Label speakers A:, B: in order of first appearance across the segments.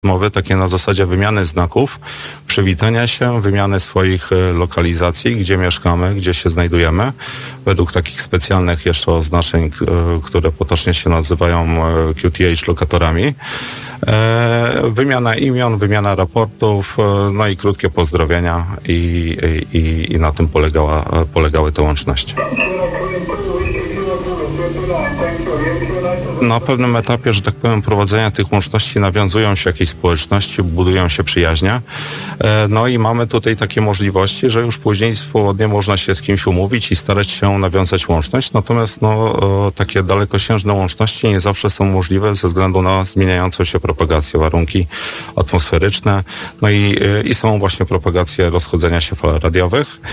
A: Mowy takie na zasadzie wymiany znaków, przywitania się, wymiany swoich lokalizacji, gdzie mieszkamy, gdzie się znajdujemy, według takich specjalnych jeszcze oznaczeń, które potocznie się nazywają QTH lokatorami. Wymiana imion, wymiana raportów, no i krótkie pozdrowienia i na tym polegały te łączności. Na pewnym etapie, że tak powiem, prowadzenia tych łączności nawiązują się jakieś społeczności, budują się przyjaźnie. No i mamy tutaj takie możliwości, że już później swobodnie można się z kimś umówić i starać się nawiązać łączność. Natomiast takie dalekosiężne łączności nie zawsze są możliwe ze względu na zmieniającą się propagację, warunki atmosferyczne. No i są właśnie propagacje rozchodzenia się fal radiowych.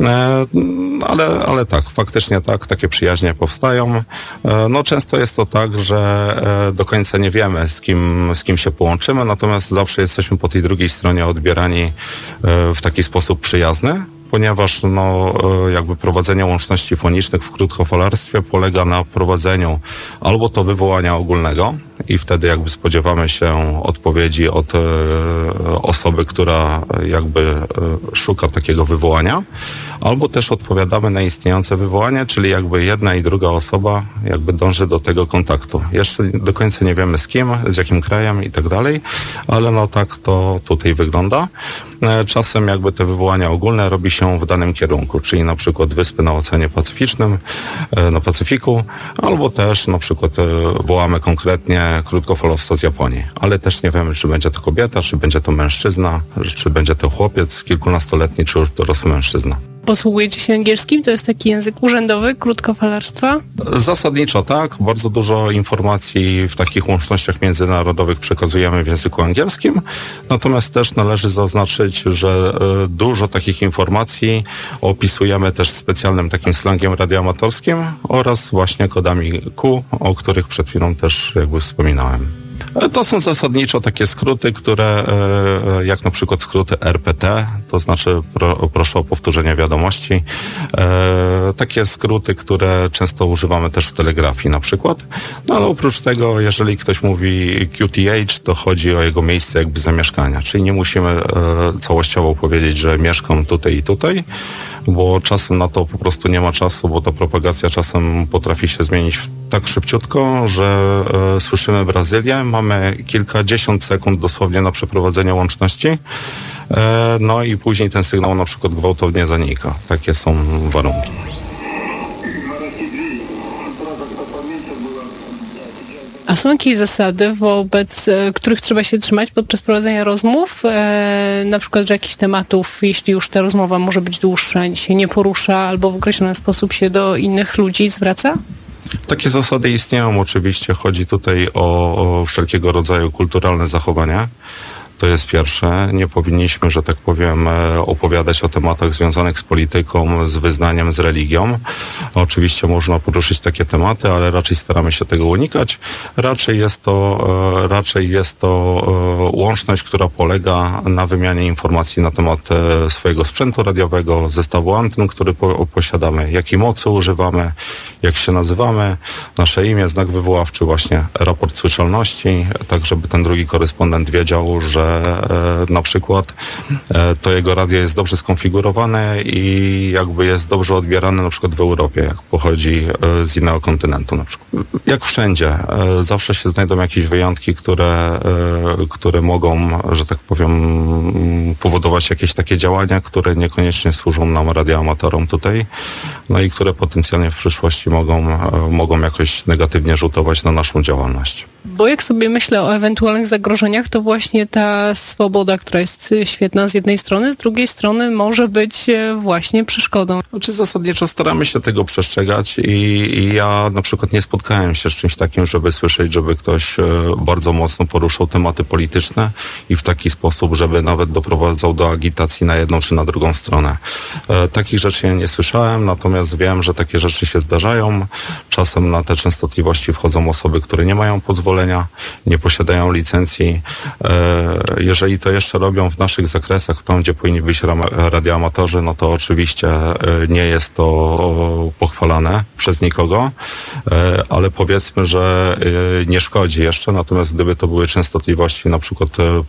A: Ale tak, faktycznie tak, takie przyjaźnie powstają. No często jest to tak, że do końca nie wiemy, z kim się połączymy, natomiast zawsze jesteśmy po tej drugiej stronie odbierani w taki sposób przyjazny, ponieważ jakby prowadzenie łączności fonicznych w krótkofalarstwie polega na prowadzeniu albo to wywołania ogólnego i wtedy jakby spodziewamy się odpowiedzi od osoby, która jakby szuka takiego wywołania, albo też odpowiadamy na istniejące wywołanie, czyli jakby jedna i druga osoba jakby dąży do tego kontaktu. Jeszcze do końca nie wiemy z kim, z jakim krajem i tak dalej, ale tak to tutaj wygląda. Czasem jakby te wywołania ogólne robi się w danym kierunku, czyli na przykład wyspy na Oceanie Pacyficznym, na Pacyfiku, albo też na przykład wołamy konkretnie krótkofalowca z Japonii, ale też nie wiemy, czy będzie to kobieta, czy będzie to mężczyzna, czy będzie to chłopiec kilkunastoletni, czy już dorosły mężczyzna.
B: Posługujecie się angielskim? To jest taki język urzędowy krótkofalarstwa?
A: Zasadniczo tak. Bardzo dużo informacji w takich łącznościach międzynarodowych przekazujemy w języku angielskim. Natomiast też należy zaznaczyć, że dużo takich informacji opisujemy też specjalnym takim slangiem radioamatorskim oraz właśnie kodami Q, o których przed chwilą też jakby wspominałem. To są zasadniczo takie skróty, które, jak na przykład skróty RPT, to znaczy proszę o powtórzenie wiadomości. Takie skróty, które często używamy też w telegrafii na przykład. No ale oprócz tego, jeżeli ktoś mówi QTH, to chodzi o jego miejsce jakby zamieszkania, czyli nie musimy całościowo powiedzieć, że mieszkam tutaj i tutaj, bo czasem na to po prostu nie ma czasu, bo ta propagacja czasem potrafi się zmienić tak szybciutko, że słyszymy Brazylię, mamy kilkadziesiąt sekund dosłownie na przeprowadzenie łączności, no i później ten sygnał na przykład gwałtownie zanika. Takie są warunki.
B: A są jakieś zasady, wobec których trzeba się trzymać podczas prowadzenia rozmów? Na przykład, że jakichś tematów, jeśli już ta rozmowa może być dłuższa, się nie porusza albo w określony sposób się do innych ludzi zwraca?
A: Takie zasady istnieją oczywiście. Chodzi tutaj o wszelkiego rodzaju kulturalne zachowania. To jest pierwsze. Nie powinniśmy, że tak powiem, opowiadać o tematach związanych z polityką, z wyznaniem, z religią. Oczywiście można poruszyć takie tematy, ale raczej staramy się tego unikać. Raczej jest to łączność, która polega na wymianie informacji na temat swojego sprzętu radiowego, zestawu anten, który posiadamy, jakiej mocy używamy, jak się nazywamy, nasze imię, znak wywoławczy, właśnie raport słyszalności, tak żeby ten drugi korespondent wiedział, że na przykład to jego radio jest dobrze skonfigurowane i jakby jest dobrze odbierane na przykład w Europie, jak pochodzi z innego kontynentu na przykład. Jak wszędzie, zawsze się znajdą jakieś wyjątki, które mogą, że tak powiem, powodować jakieś takie działania, które niekoniecznie służą nam radioamatorom tutaj, no i które potencjalnie w przyszłości mogą jakoś negatywnie rzutować na naszą działalność.
B: Bo jak sobie myślę o ewentualnych zagrożeniach, to właśnie ta swoboda, która jest świetna z jednej strony, z drugiej strony może być właśnie przeszkodą.
A: Znaczy zasadniczo staramy się tego przestrzegać i ja na przykład nie spotkałem się z czymś takim, żeby słyszeć, żeby ktoś bardzo mocno poruszał tematy polityczne i w taki sposób, żeby nawet doprowadzał do agitacji na jedną czy na drugą stronę. Takich rzeczy ja nie słyszałem, natomiast wiem, że takie rzeczy się zdarzają. Czasem na te częstotliwości wchodzą osoby, które nie mają pozwolenia pozwolenia, nie posiadają licencji. Jeżeli to jeszcze robią w naszych zakresach, tam gdzie powinni być radioamatorzy, no to oczywiście nie jest to pochwalane przez nikogo, ale powiedzmy, że nie szkodzi jeszcze, natomiast gdyby to były częstotliwości na przykład